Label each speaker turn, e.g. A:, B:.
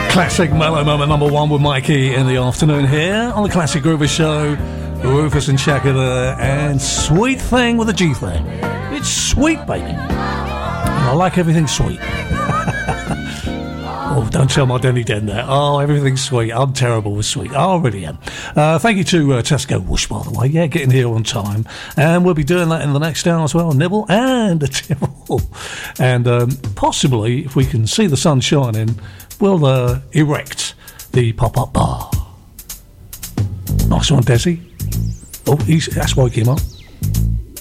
A: Classic mellow moment number one with Mikey in the afternoon here on the Classic Groover Show. Rufus and Shaka there, and Sweet Thing with a G thing. It's sweet, baby. And I like everything sweet. Oh, don't tell my Denny Den there. Oh, everything's sweet. I'm terrible with sweet. I already am. Thank you to Tesco Whoosh, by the way. Yeah, getting here on time. And we'll be doing that in the next hour as well. A nibble and a tipple. And possibly, if we can see the sun shining, we'll erect the pop-up bar. Nice one, Desi. Oh, that's woke him up.